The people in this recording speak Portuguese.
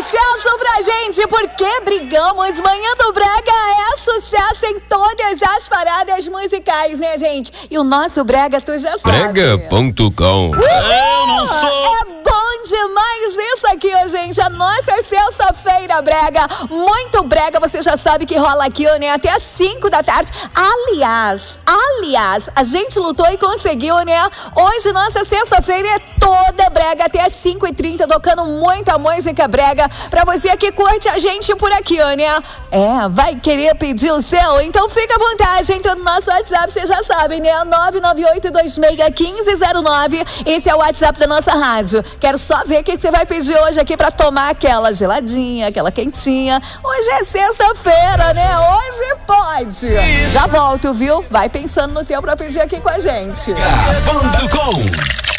sucesso pra gente, porque brigamos. Manhã do Brega é sucesso em todas as paradas musicais, né, gente? E o nosso Brega, tu já sabe. Brega.com. Eu não sou. É bom demais isso aqui, ó, gente. A nossa sexta-feira Brega, muito Brega, você já sabe que rola aqui, né? Até às 5 da tarde. Aliás, a gente lutou e conseguiu, né? Hoje, nossa sexta-feira é toda Brega, até às 5h30, tocando muita música Brega pra você que curte a gente por aqui, ó, né? É, vai querer pedir o seu? Então fica à vontade, entra no nosso WhatsApp, você já sabe, né? 998261509. Esse é o WhatsApp da nossa rádio. Quero só ver o que você vai pedir hoje aqui pra tomar aquela geladinha, aquela quentinha. Hoje é sexta-feira, né? Hoje pode. Já volto, viu? Vai pensando no teu pra pedir aqui com a gente. Brega.com.